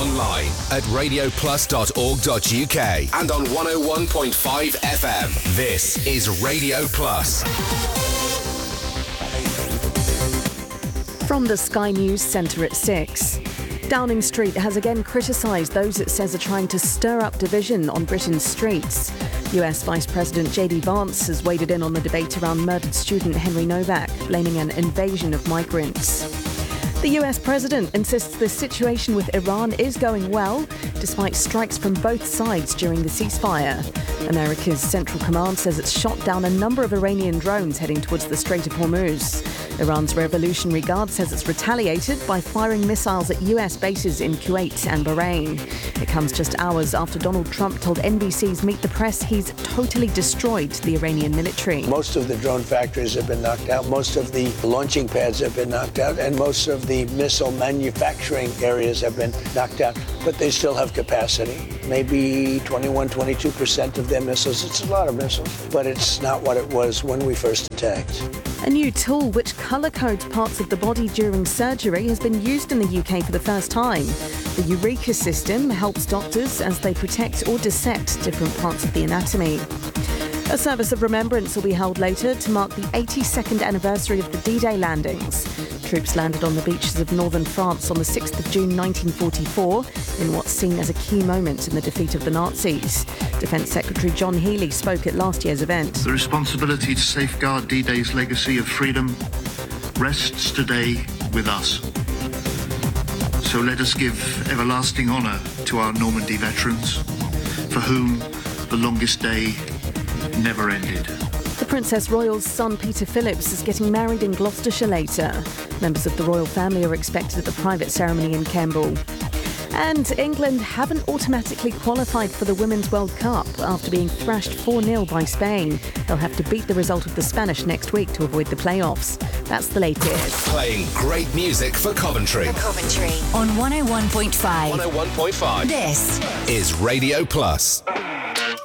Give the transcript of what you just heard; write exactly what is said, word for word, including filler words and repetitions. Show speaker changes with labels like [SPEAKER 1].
[SPEAKER 1] online at radio plus dot org dot u k and on one oh one point five F M. This is Radio Plus.
[SPEAKER 2] From the Sky News Centre at six. Downing Street has again criticised those it says are trying to stir up division on Britain's streets. U S Vice President J D Vance has waded in on the debate around murdered student Henry Novak, blaming an invasion of migrants. The U S President insists the situation with Iran is going well, despite strikes from both sides during the ceasefire. America's Central Command says it's shot down a number of Iranian drones heading towards the Strait of Hormuz. Iran's Revolutionary Guard says it's retaliated by firing missiles at U S bases in Kuwait and Bahrain. It comes just hours after Donald Trump told N B C's Meet the Press he's totally destroyed the Iranian military.
[SPEAKER 3] Most of the drone factories have been knocked out, most of the launching pads have been knocked out, and most of the missile manufacturing areas have been knocked out, but they still have capacity. Maybe twenty-one, twenty-two percent of their missiles. It's a lot of missiles, but it's not what it was when we first attacked.
[SPEAKER 2] A new tool which colour codes parts of the body during surgery has been used in the U K for the first time. The Eureka system helps doctors as they protect or dissect different parts of the anatomy. A service of remembrance will be held later to mark the eighty-second anniversary of the D-Day landings. Troops landed on the beaches of northern France on the sixth of June nineteen forty-four in what's seen as a key moment in the defeat of the Nazis. Defence Secretary John Healey spoke at last year's event.
[SPEAKER 4] The responsibility to safeguard D-Day's legacy of freedom rests today with us. So let us give everlasting honour to our Normandy veterans, for whom the longest day never ended.
[SPEAKER 2] The Princess Royal's son Peter Phillips is getting married in Gloucestershire later. Members of the royal family are expected at the private ceremony in Kemble. And England haven't automatically qualified for the Women's World Cup after being thrashed four nil by Spain. They'll have to beat the result of the Spanish next week to avoid the playoffs. That's the latest.
[SPEAKER 1] Playing great music for Coventry.
[SPEAKER 5] For Coventry on one oh one point five.
[SPEAKER 1] one oh one point five.
[SPEAKER 5] This
[SPEAKER 1] is Radio Plus.